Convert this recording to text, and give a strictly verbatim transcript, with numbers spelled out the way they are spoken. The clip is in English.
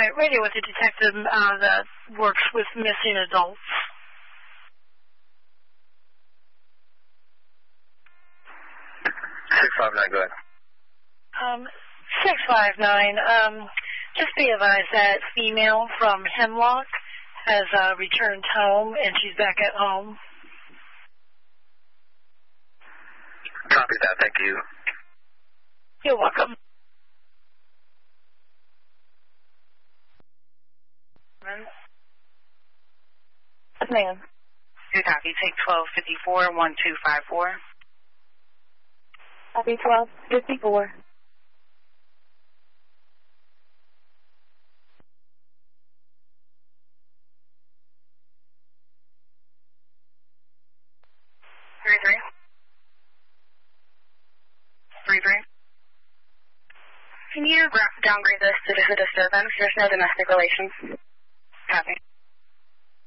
Right, radio with a detective uh, that works with missing adults. six five nine, go ahead. Um, six five nine, um, just be advised that female from Hemlock has uh, returned home, and she's back at home. Copy that, thank you. You're welcome. Yes, ma'am. Good copy. Take twelve fifty-four, one two five four. Copy twelve fifty-four. Three three. Three three. Can you downgrade this to just a disturbance? There's no domestic relations. Copy.